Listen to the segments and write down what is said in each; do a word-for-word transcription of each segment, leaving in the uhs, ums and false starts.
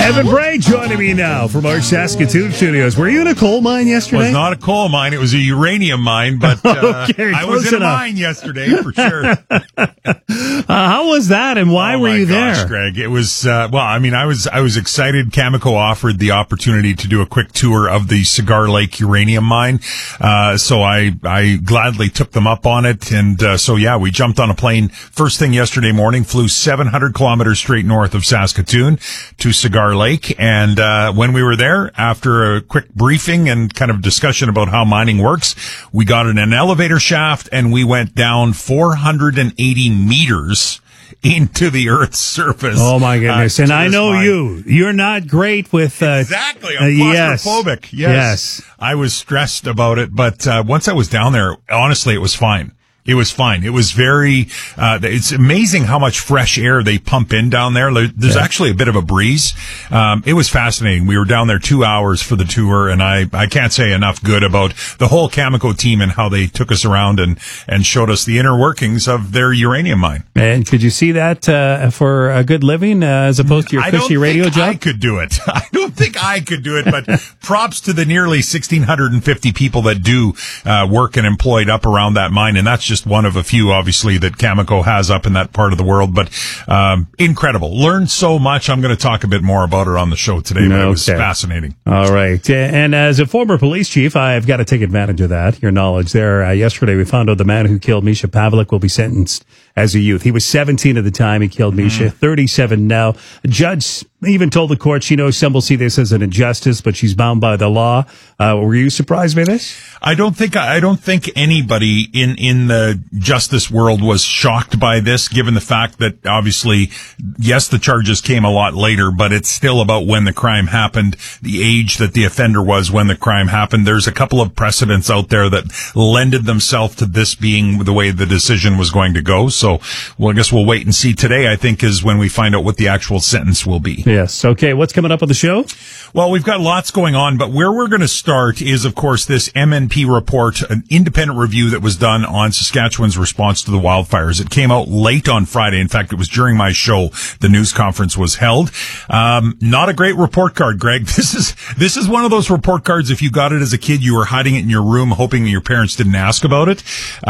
Evan Bray joining me now from our Saskatoon studios. Were you in a coal mine yesterday? It was not a coal mine. It was a uranium mine, but uh, okay, I was in enough. a mine yesterday for sure. uh, how was that, and why oh were you gosh, there? Greg? It was, uh, well, I mean, I was I was excited. Cameco offered the opportunity to do a quick tour of the Cigar Lake uranium mine, uh, so I, I gladly took them up on it, and uh, so, yeah, we jumped on a plane first thing yesterday morning, flew seven hundred kilometers straight north of Saskatoon to Cigar Lake, and uh, when we were there, after a quick briefing and kind of discussion about how mining works, we got in an elevator shaft and we went down four hundred eighty meters into the Earth's surface. Oh my goodness! Uh, and I know mine. you. You're not great with uh, exactly. I'm claustrophobic. Uh, yes. yes, I was stressed about it, but uh, once I was down there, honestly, it was fine. It was fine. It was very, uh, it's amazing how much fresh air they pump in down there. There's yeah. actually a bit of a breeze. Um, it was fascinating. We were down there two hours for the tour, and I, I can't say enough good about the whole Cameco team and how they took us around and, and showed us the inner workings of their uranium mine. And could you see that, uh, for a good living, uh, as opposed to your cushy radio job? I could do it. I don't think I could do it, but props to the nearly one thousand six hundred fifty people that do, uh, work and employed up around that mine, and that's just just one of a few, obviously, that Cameco has up in that part of the world, but um, incredible. Learned so much. I'm going to talk a bit more about it on the show today, but okay. It was fascinating. All right. And as a former police chief, I've got to take advantage of that, your knowledge there. Uh, yesterday, we found out the man who killed Misha Pavlik will be sentenced as a youth. He was seventeen at the time he killed Misha, mm. thirty-seven now. A judge even told the court she knows some will see this as an injustice, but she's bound by the law. Uh, were you surprised by this? I don't think I don't think anybody in in the justice world was shocked by this, given the fact that obviously, yes, the charges came a lot later, but it's still about when the crime happened, the age that the offender was when the crime happened. There's a couple of precedents out there that lended themselves to this being the way the decision was going to go. So, well, I guess we'll wait and see. Today, I think, is when we find out what the actual sentence will be. Yes. Okay. What's coming up on the show? Well, we've got lots going on, but where we're going to start is, of course, this M N P report, an independent review that was done on Saskatchewan's response to the wildfires. It came out late on Friday. In fact, it was during my show the news conference was held. Um, not a great report card, Greg. This is this is one of those report cards, if you got it as a kid, you were hiding it in your room, hoping that your parents didn't ask about it.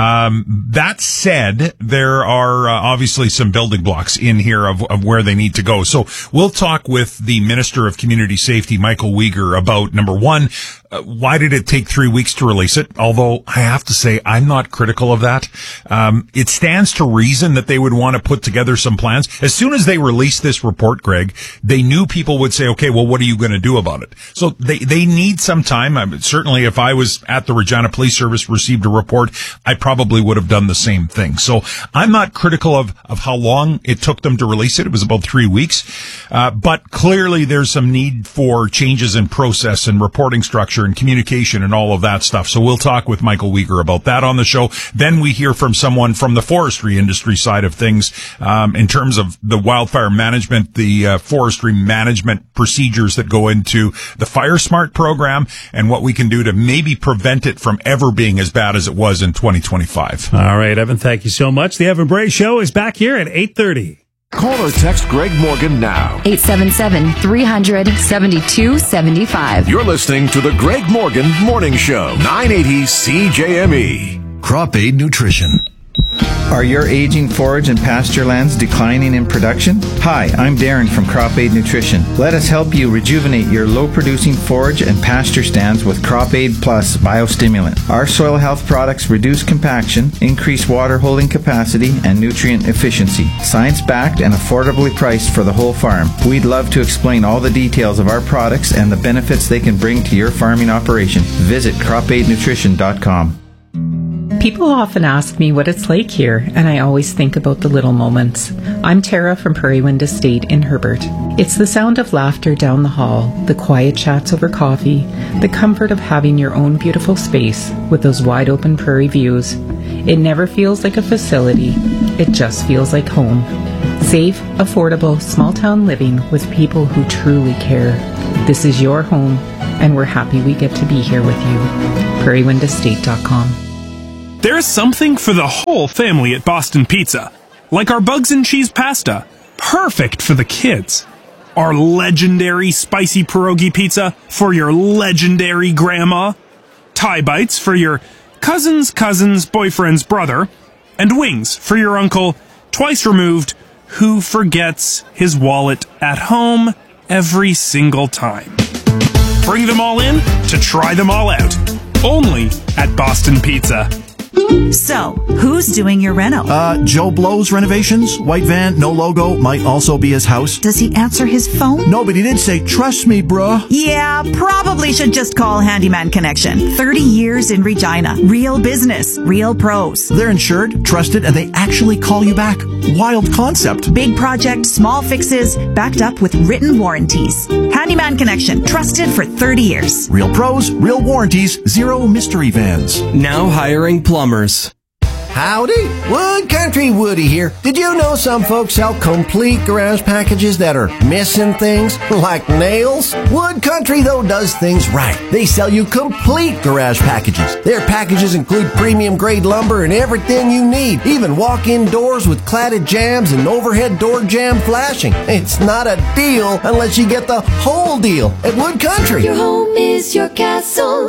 Um, that said, there are uh, obviously some building blocks in here of, of where they need to go. So we'll talk with the Minister of Community Safety, Michael Uyghur, about, number one, uh, why did it take three weeks to release it? Although I have to say I'm not critical of that. Um, it stands to reason that they would want to put together some plans. As soon as they released this report, Greg, they knew people would say, okay, well, what are you going to do about it? So they, they need some time. I mean, certainly if I was at the Regina Police Service, received a report, I probably would have done the same thing. So I'm not critical of, of how long it took them to release it. It was about three weeks. Uh, but clearly there's some need for changes in process and reporting structure and communication and all of that stuff. So we'll talk with Michael Uyghur about that on the show. Then we hear from someone from the forestry industry side of things, um, in terms of the wildfire management, the uh, forestry management procedures that go into the Fire Smart program and what we can do to maybe prevent it from ever being as bad as it was in twenty twenty-five. All right, Evan, thank you so much. The Evan Bray Show is back here at eight thirty. Call or text Greg Morgan now. eight seven seven, three hundred, seventy-two seventy-five. You're listening to the Greg Morgan Morning Show, nine eighty C J M E. Crop Aid Nutrition. Are your aging forage and pasture lands declining in production? Hi, I'm Darren from Crop Aid Nutrition. Let us help you rejuvenate your low-producing forage and pasture stands with Crop Aid Plus Biostimulant. Our soil health products reduce compaction, increase water holding capacity, and nutrient efficiency. Science-backed and affordably priced for the whole farm. We'd love to explain all the details of our products and the benefits they can bring to your farming operation. Visit crop aid nutrition dot com. People often ask me what it's like here, and I always think about the little moments. I'm Tara from Prairie Wind Estate in Herbert. It's the sound of laughter down the hall, the quiet chats over coffee, the comfort of having your own beautiful space with those wide open prairie views. It never feels like a facility, it just feels like home. Safe, affordable, small town living with people who truly care. This is your home, and we're happy we get to be here with you. prairie wind estate dot com. There's something for the whole family at Boston Pizza, like our bugs and cheese pasta, perfect for the kids. Our legendary spicy pierogi pizza for your legendary grandma. Thai bites for your cousin's cousin's boyfriend's brother. And wings for your uncle, twice removed, who forgets his wallet at home every single time. Bring them all in to try them all out. Only at Boston Pizza. So, who's doing your reno? Uh, Joe Blow's renovations. White van, no logo, might also be his house. Does he answer his phone? No, but he did say, trust me, bruh. Yeah, probably should just call Handyman Connection. thirty years in Regina. Real business. Real pros. They're insured, trusted, and they actually call you back. Wild concept. Big project, small fixes, backed up with written warranties. Handyman Connection. Trusted for thirty years. Real pros, real warranties, zero mystery vans. Now hiring plumbers. Howdy, Wood Country Woody here. Did you know some folks sell complete garage packages that are missing things, like nails? Wood Country, though, does things right. They sell you complete garage packages. Their packages include premium grade lumber and everything you need, even walk-in doors with cladded jambs and overhead door jamb flashing. It's not a deal unless you get the whole deal at Wood Country. Your home is your castle.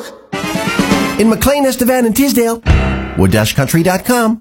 In McLean, Estevan, and Tisdale. wood country dot com.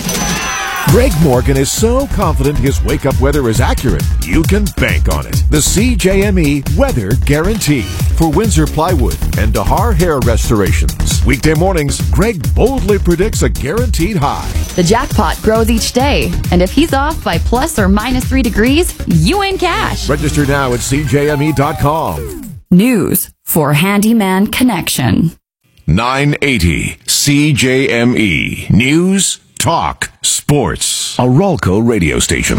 Greg Morgan is so confident his wake-up weather is accurate, you can bank on it. The C J M E Weather Guarantee for Windsor Plywood and Dahar Hair Restorations. Weekday mornings, Greg boldly predicts a guaranteed high. The jackpot grows each day, and if he's off by plus or minus three degrees, you win cash. Register now at C J M E dot com. News for Handyman Connection. nine eighty C J M E. News, talk, sports. A Ralco radio station.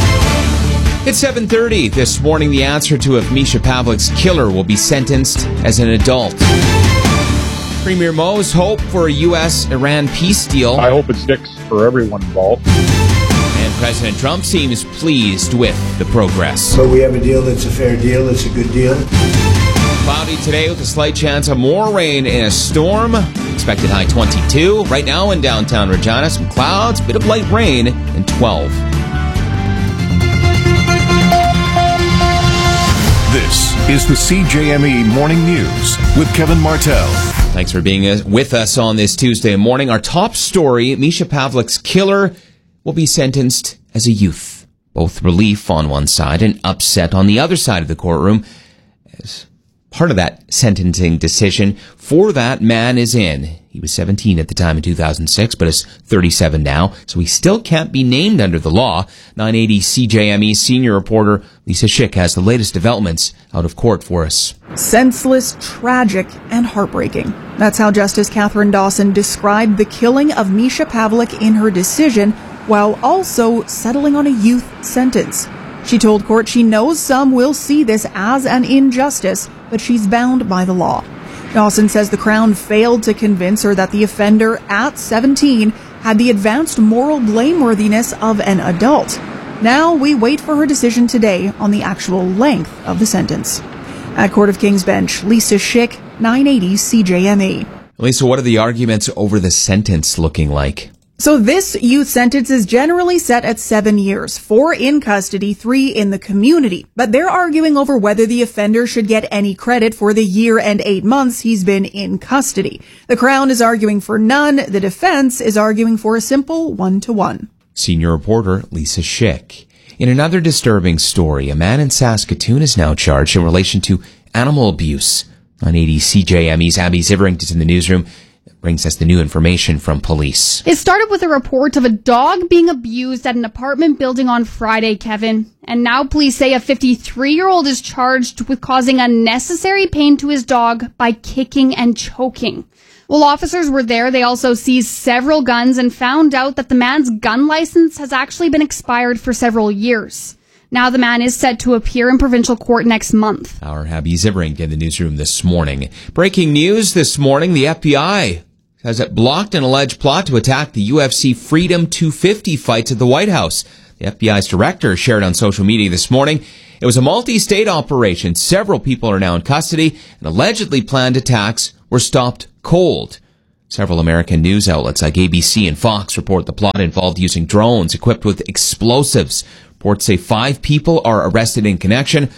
It's seven thirty. This morning, the answer to if Misha Pavlik's killer will be sentenced as an adult. Premier Mo's hope for a U S Iran peace deal. I hope it sticks for everyone involved. And President Trump seems pleased with the progress. So we have a deal that's a fair deal. It's a good deal. Cloudy today with a slight chance of more rain in a storm. Expected high twenty-two. Right now in downtown Regina, some clouds, bit of light rain, and twelve. This is the C J M E Morning News with Kevin Martell. Thanks for being with us on this Tuesday morning. Our top story, Misha Pavlik's killer will be sentenced as a youth. Both relief on one side and upset on the other side of the courtroom. As part of that sentencing decision for that man is in. He was seventeen at the time in two thousand six, but is thirty-seven now, so he still can't be named under the law. nine eighty C J M E senior reporter Lisa Schick has the latest developments out of court for us. Senseless, tragic, and heartbreaking. That's how Justice Catherine Dawson described the killing of Misha Pavlik in her decision, while also settling on a youth sentence. She told court she knows some will see this as an injustice, but she's bound by the law. Dawson says the Crown failed to convince her that the offender at seventeen had the advanced moral blameworthiness of an adult. Now we wait for her decision today on the actual length of the sentence. At Court of King's Bench, Lisa Schick, nine eighty C J M E. Lisa, what are the arguments over the sentence looking like? So this youth sentence is generally set at seven years, four in custody, three in the community. But they're arguing over whether the offender should get any credit for the year and eight months he's been in custody. The Crown is arguing for none. The defense is arguing for a simple one-to-one. Senior reporter Lisa Schick. In another disturbing story, a man in Saskatoon is now charged in relation to animal abuse. nine eighty C J M E's Abby Ziverington in the newsroom brings us the new information from police. It started with a report of a dog being abused at an apartment building on Friday, Kevin. And now police say a fifty-three-year-old is charged with causing unnecessary pain to his dog by kicking and choking. While officers were there, they also seized several guns and found out that the man's gun license has actually been expired for several years. Now the man is set to appear in provincial court next month. Our Abby Ziverink in the newsroom this morning. Breaking news this morning, the F B I has it blocked an alleged plot to attack the U F C Freedom two fifty fights at the White House. The F B I's director shared on social media this morning. It was a multi-state operation. Several people are now in custody, and allegedly planned attacks were stopped cold. Several American news outlets like A B C and Fox report the plot involved using drones equipped with explosives. Reports say five people are arrested in connection.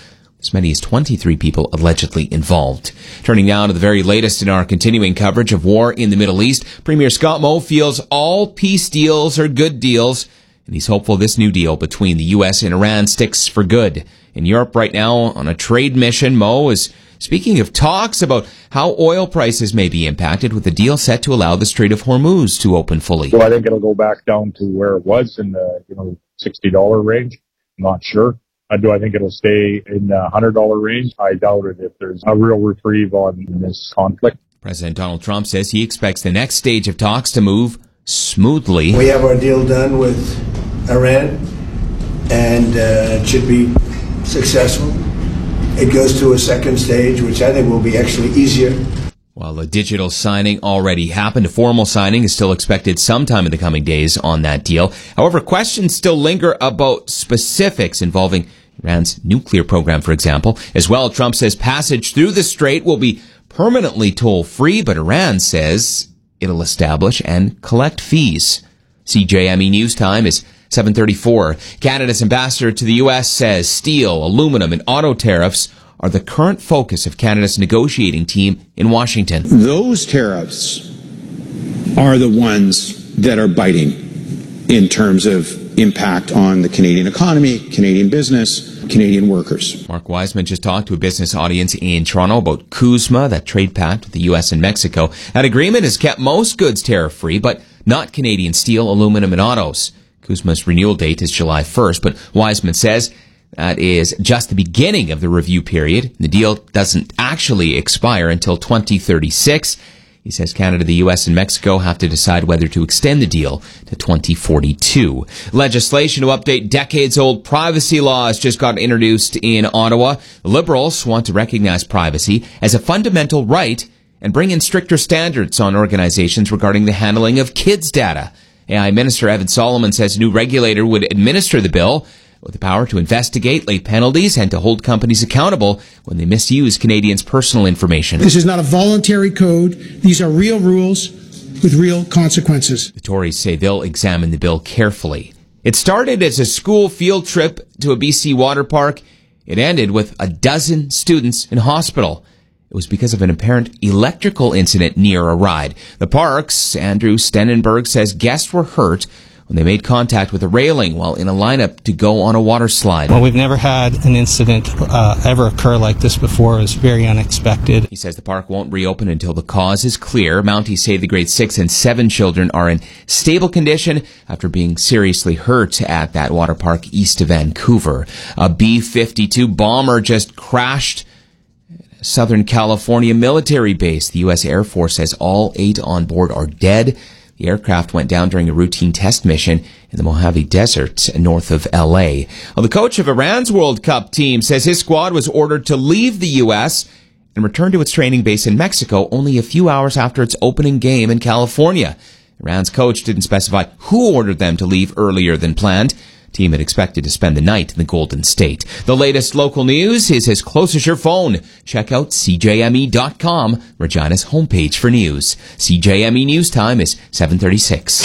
as many as twenty-three people allegedly involved. Turning now to the very latest in our continuing coverage of war in the Middle East, Premier Scott Moe feels all peace deals are good deals, and he's hopeful this new deal between the U S and Iran sticks for good. In Europe right now, on a trade mission, Moe is speaking of talks about how oil prices may be impacted, with the deal set to allow the Strait of Hormuz to open fully. So I think it'll go back down to where it was in the you know sixty dollars range. I'm not sure. Uh, do I think it'll stay in the one hundred dollars range? I doubt it if there's a real reprieve on this conflict. President Donald Trump says he expects the next stage of talks to move smoothly. We have our deal done with Iran, and uh, it should be successful. It goes to a second stage, which I think will be actually easier. While a digital signing already happened, a formal signing is still expected sometime in the coming days on that deal. However, questions still linger about specifics involving Iran's nuclear program, for example. As well, Trump says passage through the strait will be permanently toll-free, but Iran says it'll establish and collect fees. C J M E News Time is seven thirty-four. Canada's ambassador to the U S says steel, aluminum, and auto tariffs are the current focus of Canada's negotiating team in Washington. Those tariffs are the ones that are biting in terms of impact on the Canadian economy, Canadian business, Canadian workers. Mark Wiseman just talked to a business audience in Toronto about CUSMA, that trade pact with the U S and Mexico. That agreement has kept most goods tariff-free, but not Canadian steel, aluminum, and autos. CUSMA's renewal date is July first, but Wiseman says that is just the beginning of the review period. The deal doesn't actually expire until twenty thirty-six. He says Canada, the U S, and Mexico have to decide whether to extend the deal to twenty forty-two. Legislation to update decades-old privacy laws just got introduced in Ottawa. Liberals want to recognize privacy as a fundamental right and bring in stricter standards on organizations regarding the handling of kids' data. A I Minister Evan Solomon says a new regulator would administer the bill with the power to investigate, lay penalties, and to hold companies accountable when they misuse Canadians' personal information. This is not a voluntary code. These are real rules with real consequences. The Tories say they'll examine the bill carefully. It started as a school field trip to a B C water park. It ended with a dozen students in hospital. It was because of an apparent electrical incident near a ride. The park's Andrew Stenenberg says guests were hurt when they made contact with a railing while in a lineup to go on a water slide. Well, we've never had an incident uh, ever occur like this before. It was very unexpected. He says the park won't reopen until the cause is clear. Mounties say the grade six and seven children are in stable condition after being seriously hurt at that water park east of Vancouver. A B fifty-two bomber just crashed at Southern California military base. The U S Air Force says all eight on board are dead. The aircraft went down during a routine test mission in the Mojave Desert north of L A. Well, the coach of Iran's World Cup team says his squad was ordered to leave the U S and return to its training base in Mexico only a few hours after its opening game in California. Iran's coach didn't specify who ordered them to leave earlier than planned. The team had expected to spend the night in the Golden State. The latest local news is as close as your phone. Check out C J M E dot com, Regina's homepage for news. C J M E News Time is seven thirty-six.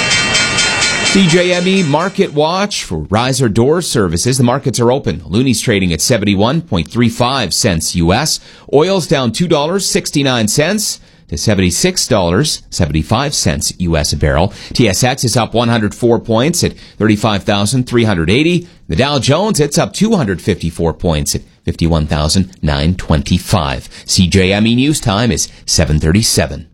C J M E Market Watch for riser door services. The markets are open. Looney's trading at seventy-one point three five cents U S. Oil's down two dollars and sixty-nine cents. To seventy-six dollars and seventy-five cents U S a barrel. T S X is up one hundred four points at thirty-five thousand three hundred eighty. The Dow Jones, it's up two hundred fifty-four points at fifty-one thousand nine hundred twenty-five. C J M E News Time is seven thirty-seven.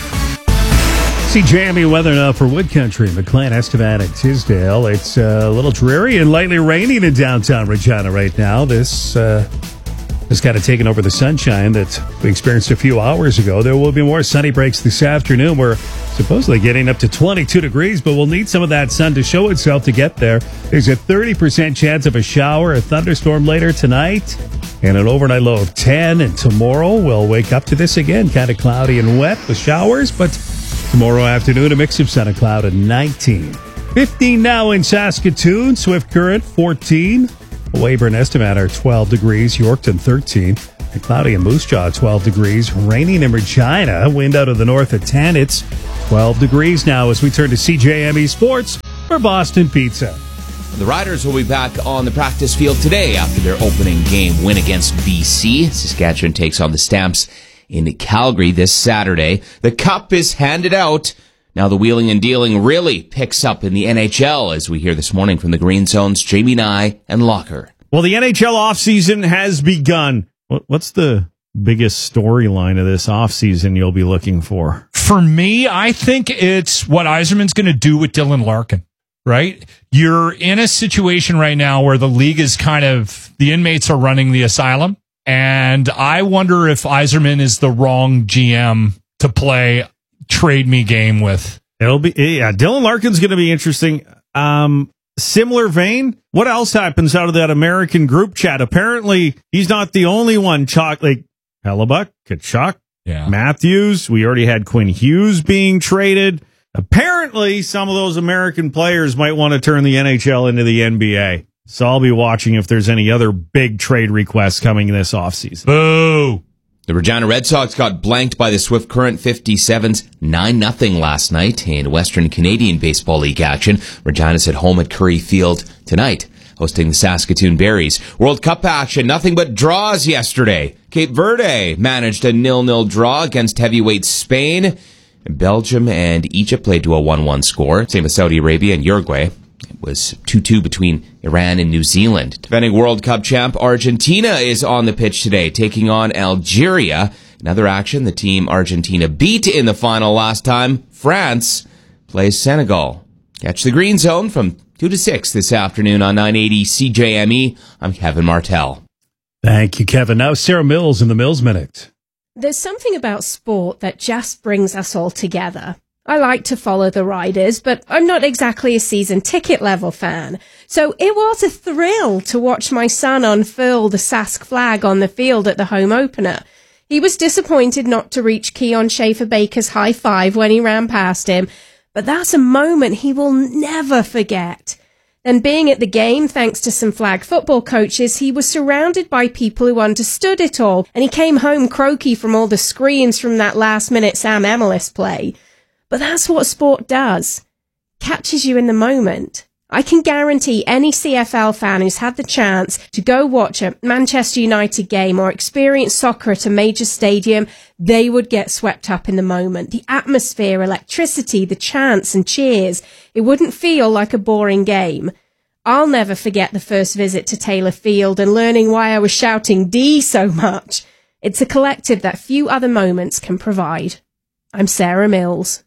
C J M E weather now for Wood Country, McLean, Estevan, and Tisdale. It's uh, a little dreary and lightly raining in downtown Regina right now. This uh, has kind of taken over the sunshine that we experienced a few hours ago. There will be more sunny breaks this afternoon. We're supposedly getting up to twenty-two degrees, but we'll need some of that sun to show itself to get there. There's a thirty percent chance of a shower, a thunderstorm later tonight, and an overnight low of ten. And tomorrow we'll wake up to this again, kind of cloudy and wet with showers, but tomorrow afternoon a mix of sun and cloud at nineteen. fifteen now in Saskatoon, Swift Current fourteen. Weyburn, Estevan are twelve degrees, Yorkton thirteen, and cloudy in Moose Jaw twelve degrees, raining in Regina, wind out of the north at ten. It's twelve degrees now as we turn to C J M E Sports for Boston Pizza. The Riders will be back on the practice field today after their opening game win against B C. Saskatchewan takes on the Stamps in Calgary this Saturday. The Cup is handed out. Now the wheeling and dealing really picks up in the N H L, as we hear this morning from the Green Zone's Jamie Nye and Locker. Well, the N H L offseason has begun. What's the biggest storyline of this offseason you'll be looking for? For me, I think it's what Yzerman's going to do with Dylan Larkin, right? You're in a situation right now where the league is kind of, the inmates are running the asylum, and I wonder if Yzerman is the wrong G M to play trade me game with. It'll be, yeah, Dylan Larkin's going to be interesting. Um, similar vein, what else happens out of that American group chat? Apparently, he's not the only one. Chalk, like Hellebuck, Kachuk, yeah. Matthews. We already had Quinn Hughes being traded. Apparently, some of those American players might want to turn the N H L into the N B A. So I'll be watching if there's any other big trade requests coming this offseason. Boo! The Regina Red Sox got blanked by the Swift Current fifty-sevens nine nothing last night in Western Canadian Baseball League action. Regina's at home at Curry Field tonight, hosting the Saskatoon Berries. World Cup action, nothing but draws yesterday. Cape Verde managed a nil nil draw against heavyweight Spain. Belgium and Egypt played to a one one score. Same as Saudi Arabia and Uruguay. It was two two between Iran and New Zealand. Defending World Cup champ Argentina is on the pitch today, taking on Algeria. Another action, the team Argentina beat in the final last time. France plays Senegal. Catch the Green Zone from two to six this afternoon on nine eighty C J M E. I'm Kevin Martell. Thank you, Kevin. Now Sarah Mills in the Mills Minute. There's something about sport that just brings us all together. I like to follow the riders, but I'm not exactly a season ticket level fan. So it was a thrill to watch my son unfurl the Sask flag on the field at the home opener. He was disappointed not to reach Keon Schaefer-Baker's high five when he ran past him, but that's a moment he will never forget. Then being at the game, thanks to some flag football coaches, he was surrounded by people who understood it all, and he came home croaky from all the screams from that last-minute Sam Emelis play. But that's what sport does. Catches you in the moment. I can guarantee any C F L fan who's had the chance to go watch a Manchester United game or experience soccer at a major stadium, they would get swept up in the moment. The atmosphere, electricity, the chants and cheers. It wouldn't feel like a boring game. I'll never forget the first visit to Taylor Field and learning why I was shouting D so much. It's a collective that few other moments can provide. I'm Sarah Mills.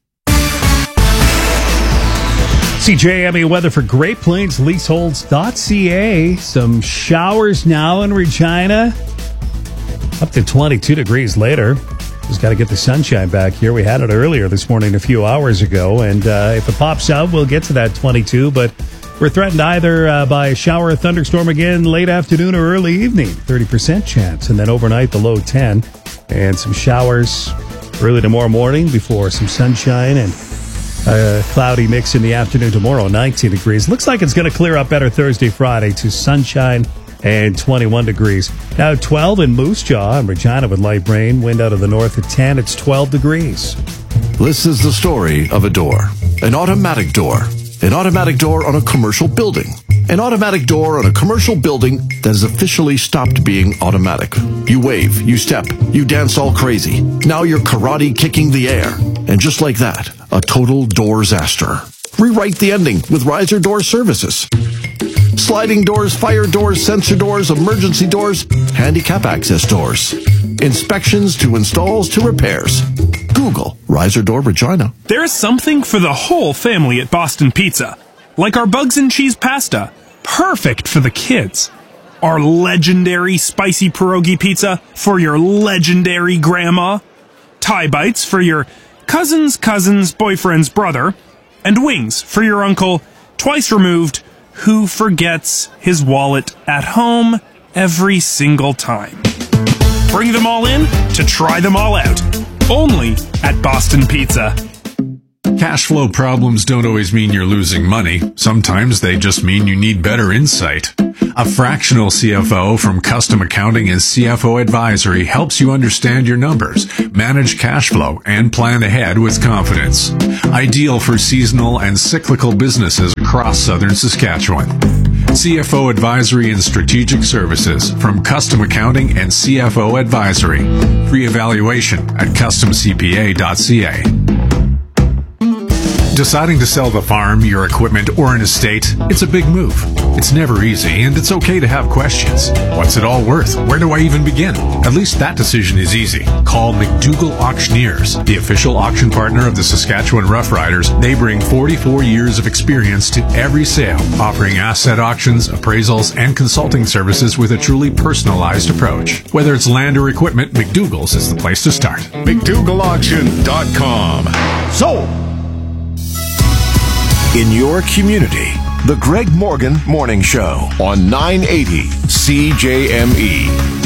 C J M E weather for Great Plains Leaseholds dot C A. Some showers now in Regina. Up to twenty-two degrees later. Just got to get the sunshine back here. We had it earlier this morning, a few hours ago. And uh, if it pops out, we'll get to that twenty-two. But we're threatened either uh, by a shower or thunderstorm again late afternoon or early evening. thirty percent chance. And then overnight, the low ten. And some showers early tomorrow morning before some sunshine and a cloudy mix in the afternoon tomorrow, nineteen degrees. Looks like it's going to clear up better Thursday, Friday to sunshine and twenty-one degrees. Now twelve in Moose Jaw and Regina with light rain. Wind out of the north at ten. It's twelve degrees. This is the story of a door. An automatic door. An automatic door on a commercial building. An automatic door on a commercial building that has officially stopped being automatic. You wave, you step, you dance all crazy. Now you're karate kicking the air. And just like that, a total doorsaster. Rewrite the ending with Riser Door Services. Sliding doors, fire doors, sensor doors, emergency doors, handicap access doors. Inspections to installs to repairs. Google Riser Door Regina. There's something for the whole family at Boston Pizza. Like our bugs and cheese pasta. Perfect for the kids. Our legendary spicy pierogi pizza for your legendary grandma. Thai bites for your cousin's cousin's boyfriend's brother. And wings for your uncle, twice removed, who forgets his wallet at home every single time. Bring them all in to try them all out. Only at Boston Pizza. Cash flow problems don't always mean you're losing money. Sometimes they just mean you need better insight. A fractional C F O from Custom Accounting and C F O Advisory helps you understand your numbers, manage cash flow, and plan ahead with confidence. Ideal for seasonal and cyclical businesses across southern Saskatchewan. C F O Advisory and Strategic Services from Custom Accounting and C F O Advisory. Free evaluation at custom c p a dot c a. Deciding to sell the farm, your equipment, or an estate, it's a big move. It's never easy, and it's okay to have questions. What's it all worth? Where do I even begin? At least that decision is easy. Call McDougall Auctioneers, the official auction partner of the Saskatchewan Roughriders. They bring forty-four years of experience to every sale, offering asset auctions, appraisals, and consulting services with a truly personalized approach. Whether it's land or equipment, McDougall's is the place to start. McDougall Auction dot com. Sold! In your community, the Greg Morgan Morning Show on nine eighty C J M E.